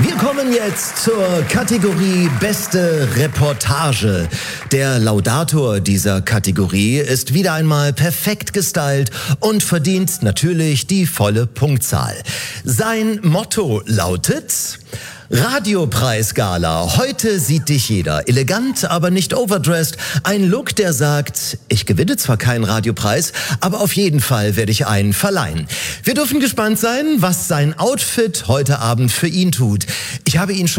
Wir kommen jetzt zur Kategorie Beste Reportage. Der Laudator dieser Kategorie ist wieder einmal perfekt gestylt und verdient natürlich die volle Punktzahl. Sein Motto lautet: Radiopreisgala, heute sieht dich jeder. Elegant, aber nicht overdressed. Ein Look, der sagt, ich gewinne zwar keinen Radiopreis, aber auf jeden Fall werde ich einen verleihen. Wir dürfen gespannt sein, was sein Outfit heute Abend für ihn tut. Ich habe ihn schon